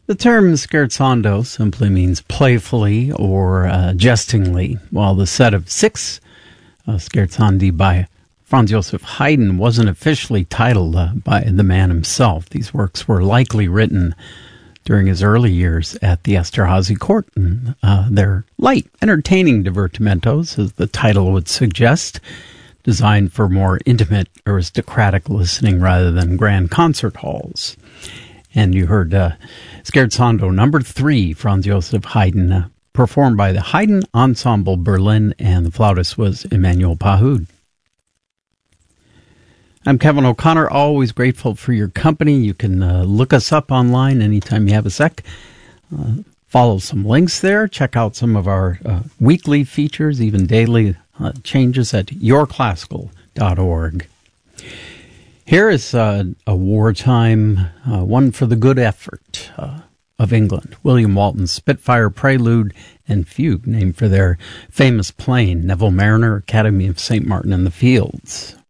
The term scherzando simply means playfully or jestingly, while the set of 6 scherzandi by Franz Joseph Haydn wasn't officially titled by the man himself. These works were likely written during his early years at the Esterházy court. And, they're light, entertaining divertimentos, as the title would suggest, designed for more intimate, aristocratic listening rather than grand concert halls. And you heard Scherzando number 3, Franz Joseph Haydn, performed by the Haydn Ensemble Berlin, and the flautist was Emmanuel Pahud. I'm Kevin O'Connor, always grateful for your company. You can look us up online anytime you have a sec. Follow some links there. Check out some of our weekly features, even daily changes at yourclassical.org. Here is a wartime one for the good effort of England. William Walton's Spitfire Prelude and Fugue, named for their famous plane, Neville Mariner, Academy of St. Martin in the Fields.